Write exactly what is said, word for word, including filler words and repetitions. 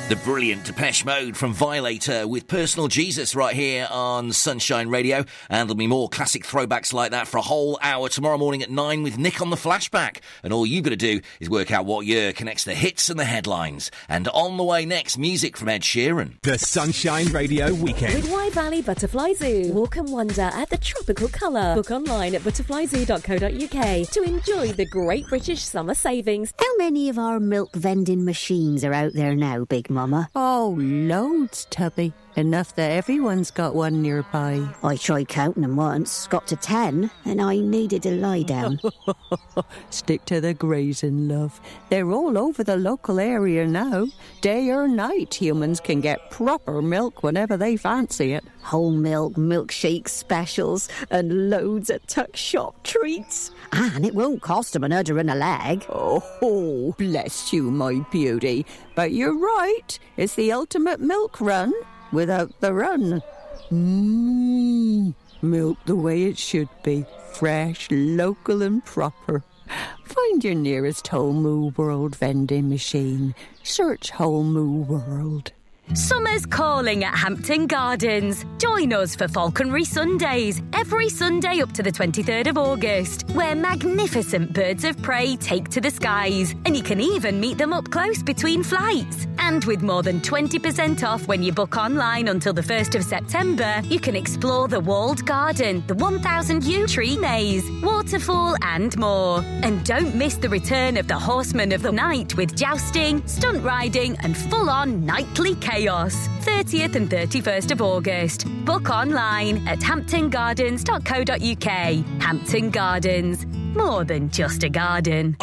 The brilliant Depeche Mode from Violator with Personal Jesus right here on Sunshine Radio. And there'll be more classic throwbacks like that for a whole hour tomorrow morning at nine with Nick on the Flashback. And all you've got to do is work out what year connects the hits and the headlines. And on the way next, music from Ed Sheeran. The Sunshine Radio Weekend. With Wye Valley Butterfly Zoo. Walk and wonder at the tropical colour. Book online at butterfly zoo dot co dot uk to enjoy the Great British Summer Savings. How many of our milk vending machines are out there now, Big Mama? Oh, loads, Tubby. Enough that everyone's got one nearby. I tried counting them once, got to ten, and I needed to lie down. Stick to the grazing, love. They're all over the local area now. Day or night, humans can get proper milk whenever they fancy it. Whole milk, milkshake specials, and loads of tuck shop treats. And it won't cost them an udder and a leg. Oh, bless you, my beauty. But you're right. It's the ultimate milk run without the run. Mmm, milk the way it should be. Fresh, local and proper. Find your nearest Whole Moo World vending machine. Search Whole Moo World. Summer's calling at Hampton Gardens. Join us for Falconry Sundays, every Sunday up to the twenty-third of August, where magnificent birds of prey take to the skies, and you can even meet them up close between flights. And with more than twenty percent off when you book online until the first of September, you can explore the walled garden, the one thousand yew tree maze, waterfall and more. And don't miss the return of the Horsemen of the Night with jousting, stunt riding and full-on nightly chaos. thirtieth and thirty-first of August. Book online at hampton gardens dot co dot uk. Hampton Gardens, more than just a garden.